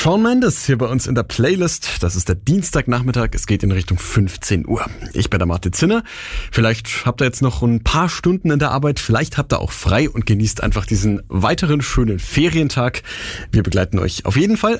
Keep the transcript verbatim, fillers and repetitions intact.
Shawn Mendes hier bei uns in der Playlist. Das ist der Dienstagnachmittag. Es geht in Richtung fünfzehn Uhr. Ich bin der Martin Zinner. Vielleicht habt ihr jetzt noch ein paar Stunden in der Arbeit. Vielleicht habt ihr auch frei und genießt einfach diesen weiteren schönen Ferientag. Wir begleiten euch auf jeden Fall